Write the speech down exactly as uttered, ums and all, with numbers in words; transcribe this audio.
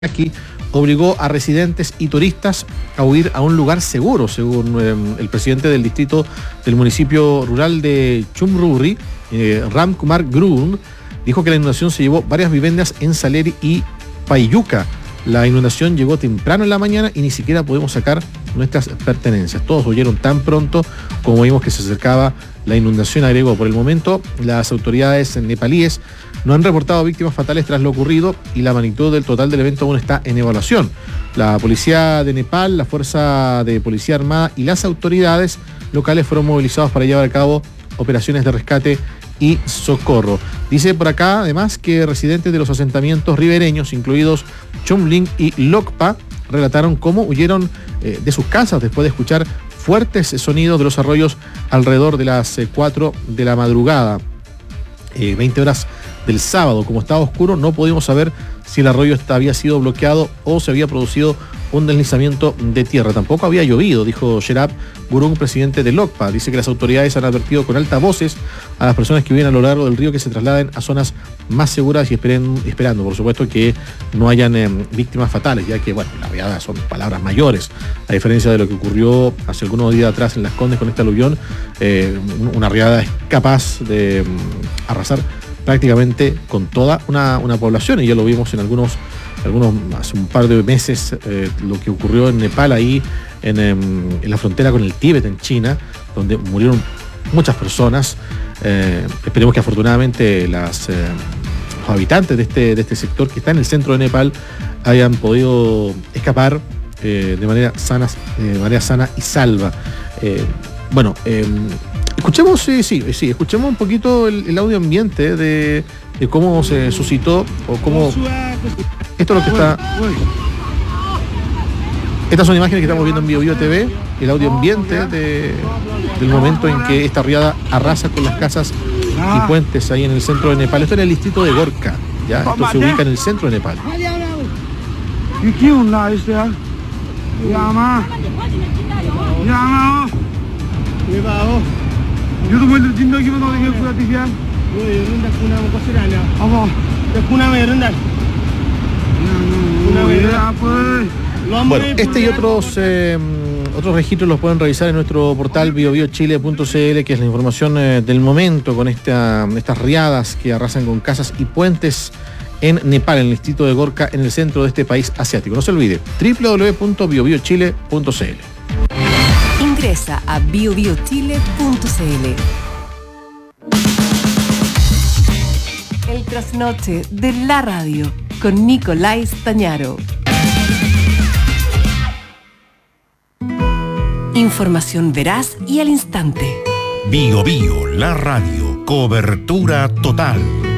Aquí obligó a residentes y turistas a huir a un lugar seguro, según eh, el presidente del distrito del municipio rural de Chumruri, eh, Ram Kumar Grun, dijo que la inundación se llevó varias viviendas en Saleri y Payuca. La inundación llegó temprano en la mañana y ni siquiera pudimos sacar nuestras pertenencias. Todos huyeron tan pronto como vimos que se acercaba la inundación, agregó. Por el momento, las autoridades nepalíes no han reportado víctimas fatales tras lo ocurrido y la magnitud del total del evento aún está en evaluación. La policía de Nepal, la Fuerza de Policía Armada y las autoridades locales fueron movilizados para llevar a cabo operaciones de rescate y socorro. Dice por acá, además, que residentes de los asentamientos ribereños, incluidos Chumling y Lokpa, relataron cómo huyeron eh, de sus casas después de escuchar fuertes sonidos de los arroyos alrededor de las eh, cuatro de la madrugada, eh, veinte horas del sábado. Como estaba oscuro, no pudimos saber si el arroyo había sido bloqueado o se había producido un deslizamiento de tierra. Tampoco había llovido, dijo Sherab Gurung, presidente de Lokpa. Dice que las autoridades han advertido con altavoces a las personas que viven a lo largo del río que se trasladen a zonas más seguras y esperen, esperando, por supuesto, que no hayan eh, víctimas fatales, ya que, bueno, la verdad son palabras mayores, a diferencia de lo que ocurrió hace algunos días atrás en Las Condes con este aluvión. Eh, una riada es capaz de um, arrasar prácticamente con toda una, una población, y ya lo vimos en algunos algunos hace un par de meses, eh, lo que ocurrió en Nepal, ahí en, en la frontera con el Tíbet, en China, donde murieron muchas personas. Eh, esperemos que afortunadamente las, eh, los habitantes de este, de este sector que está en el centro de Nepal hayan podido escapar eh, de manera sana, eh, de manera sana y salva. Eh, bueno, eh, escuchemos, sí, sí, sí, escuchemos un poquito el, el audio ambiente de, de cómo se suscitó o cómo. Esto es lo que está. Estas son imágenes que estamos viendo en BioBio T V, el audio ambiente de, del momento en que esta riada arrasa con las casas y puentes ahí en el centro de Nepal. Esto en el distrito de Gorka, ¿ya? Esto se ubica en el centro de Nepal. Bueno, este y otros eh, otros registros los pueden revisar en nuestro portal bio bio chile punto c l, que es la información eh, del momento con esta, estas riadas que arrasan con casas y puentes en Nepal, en el distrito de Gorka, en el centro de este país asiático. No se olvide, doble u doble u doble u punto bio bio chile punto c l. Ingresa a bio bio chile punto c l. El trasnoche de la radio con Nicolás Stañaro. Información veraz y al instante. Bio Bio, la radio, cobertura total.